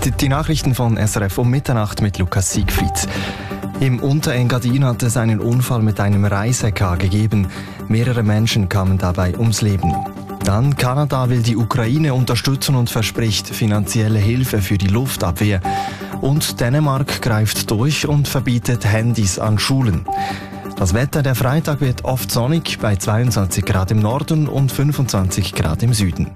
Die Nachrichten von SRF um Mitternacht mit Lukas Siegfried. Im Unterengadin hat es einen Unfall mit einem Reisekar gegeben. Mehrere Menschen kamen dabei ums Leben. Dann Kanada will die Ukraine unterstützen und verspricht finanzielle Hilfe für die Luftabwehr. Und Dänemark greift durch und verbietet Handys an Schulen. Das Wetter, der Freitag wird oft sonnig, bei 22 Grad im Norden und 25 Grad im Süden.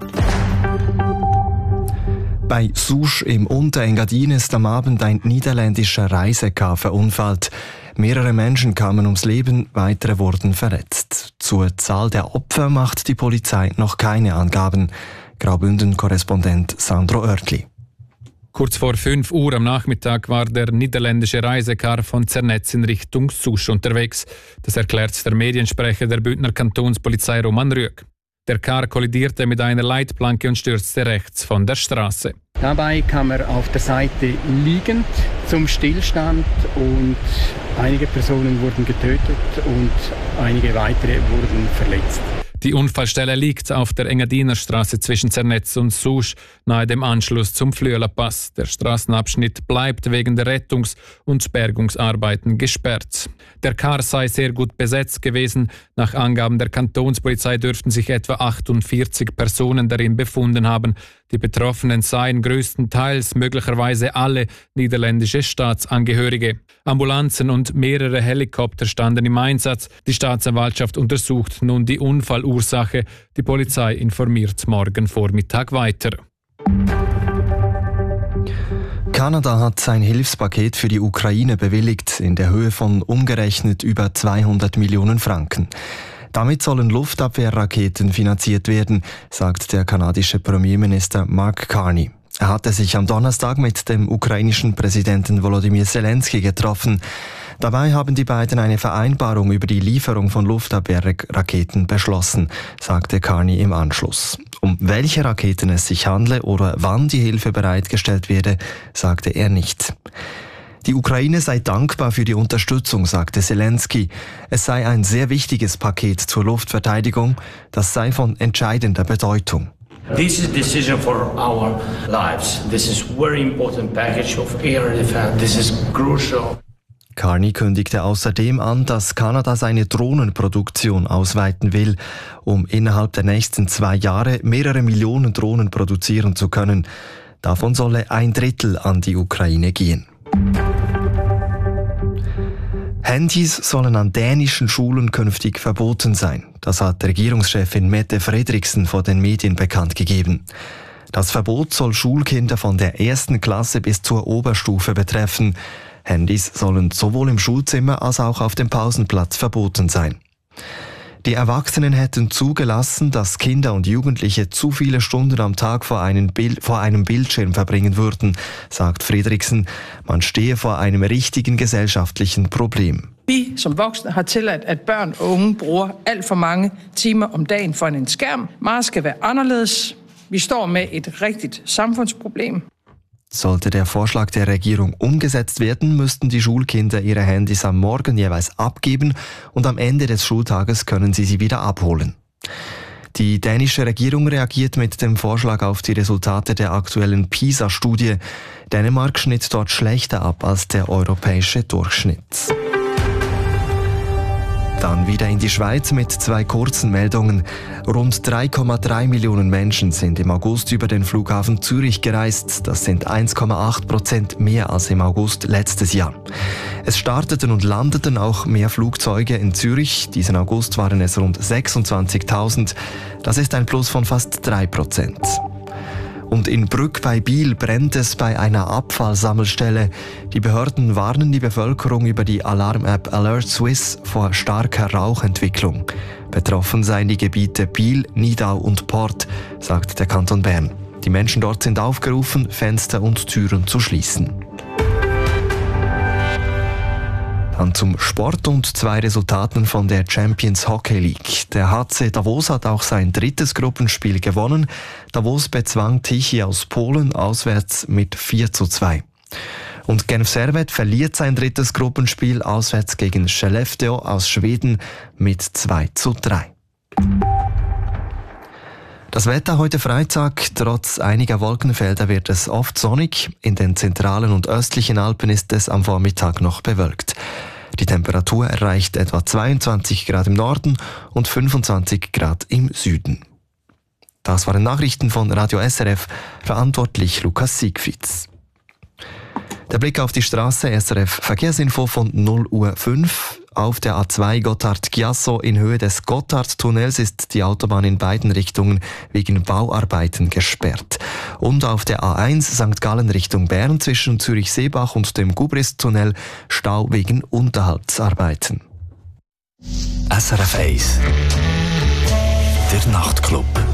Bei Souche im Unterengadin ist am Abend ein niederländischer Reisekar verunfallt. Mehrere Menschen kamen ums Leben, weitere wurden verletzt. Zur Zahl der Opfer macht die Polizei noch keine Angaben. Graubünden-Korrespondent Sandro Oertli. Kurz vor 5 Uhr am Nachmittag war der niederländische Reisekar von Zernetz in Richtung Souche unterwegs. Das erklärt der Mediensprecher der Bündner Kantonspolizei Roman Rüegg. Der Car kollidierte mit einer Leitplanke und stürzte rechts von der Straße. Dabei kam er auf der Seite liegend zum Stillstand und einige Personen wurden getötet und einige weitere wurden verletzt. Die Unfallstelle liegt auf der Engadiner Straße zwischen Zernetz und Souche, nahe dem Anschluss zum Flüeler Pass. Der Straßenabschnitt bleibt wegen der Rettungs- und Bergungsarbeiten gesperrt. Der Car sei sehr gut besetzt gewesen. Nach Angaben der Kantonspolizei dürften sich etwa 48 Personen darin befunden haben. Die Betroffenen seien größtenteils möglicherweise alle niederländische Staatsangehörige. Ambulanzen und mehrere Helikopter standen im Einsatz. Die Staatsanwaltschaft untersucht nun die Unfallursache. Die Polizei informiert morgen Vormittag weiter. Kanada hat sein Hilfspaket für die Ukraine bewilligt, in der Höhe von umgerechnet über 200 Millionen Franken. Damit sollen Luftabwehrraketen finanziert werden, sagt der kanadische Premierminister Mark Carney. Er hatte sich am Donnerstag mit dem ukrainischen Präsidenten Volodymyr Zelensky getroffen. Dabei haben die beiden eine Vereinbarung über die Lieferung von Luftabwehrraketen beschlossen, sagte Carney im Anschluss. Um welche Raketen es sich handle oder wann die Hilfe bereitgestellt werde, sagte er nicht. Die Ukraine sei dankbar für die Unterstützung, sagte Zelensky. Es sei ein sehr wichtiges Paket zur Luftverteidigung, das sei von entscheidender Bedeutung. This is a decision for our lives. This is a very important package of air defense. This is crucial. Carney kündigte außerdem an, dass Kanada seine Drohnenproduktion ausweiten will, um innerhalb der nächsten 2 Jahre mehrere Millionen Drohnen produzieren zu können. Davon solle 1/3 an die Ukraine gehen. Handys sollen an dänischen Schulen künftig verboten sein. Das hat Regierungschefin Mette Frederiksen vor den Medien bekannt gegeben. Das Verbot soll Schulkinder von der 1. Klasse bis zur Oberstufe betreffen. Handys sollen sowohl im Schulzimmer als auch auf dem Pausenplatz verboten sein. Die Erwachsenen hätten zugelassen, dass Kinder und Jugendliche zu viele Stunden am Tag vor einem Bildschirm verbringen würden, sagt Frederiksen. Man stehe vor einem richtigen gesellschaftlichen Problem. Vi som voksne har tilladt, at børn og unge bruger alt for mange timer om dagen for en skærm. Meget skal være anderledes. Vi står med et rigtigt samfundsproblem. Sollte der Vorschlag der Regierung umgesetzt werden, müssten die Schulkinder ihre Handys am Morgen jeweils abgeben und am Ende des Schultages können sie wieder abholen. Die dänische Regierung reagiert mit dem Vorschlag auf die Resultate der aktuellen PISA-Studie. Dänemark schnitt dort schlechter ab als der europäische Durchschnitt. Dann wieder in die Schweiz mit 2 kurzen Meldungen. Rund 3,3 Millionen Menschen sind im August über den Flughafen Zürich gereist. Das sind 1,8% mehr als im August letztes Jahr. Es starteten und landeten auch mehr Flugzeuge in Zürich. Diesen August waren es rund 26.000. Das ist ein Plus von fast 3%. Und in Brügg bei Biel brennt es bei einer Abfallsammelstelle. Die Behörden warnen die Bevölkerung über die Alarm-App Alert Swiss vor starker Rauchentwicklung. Betroffen seien die Gebiete Biel, Nidau und Port, sagt der Kanton Bern. Die Menschen dort sind aufgerufen, Fenster und Türen zu schließen. Dann zum Sport und 2 Resultaten von der Champions Hockey League. Der HC Davos hat auch sein 3. Gruppenspiel gewonnen. Davos bezwang Tichy aus Polen auswärts mit 4:2. Und Genf Servette verliert sein 3. Gruppenspiel auswärts gegen Skellefteå aus Schweden mit 2:3. Das Wetter heute Freitag, trotz einiger Wolkenfelder wird es oft sonnig. In den zentralen und östlichen Alpen ist es am Vormittag noch bewölkt. Die Temperatur erreicht etwa 22 Grad im Norden und 25 Grad im Süden. Das waren Nachrichten von Radio SRF, verantwortlich Lukas Siegfrieds. Der Blick auf die Straße, SRF Verkehrsinfo von 0:05 Uhr. Auf der A2 Gotthard-Chiasso in Höhe des Gotthardtunnels ist die Autobahn in beiden Richtungen wegen Bauarbeiten gesperrt. Und auf der A1 St. Gallen Richtung Bern zwischen Zürich-Seebach und dem Gubrist-Tunnel Stau wegen Unterhaltsarbeiten. SRF 1 Der Nachtclub.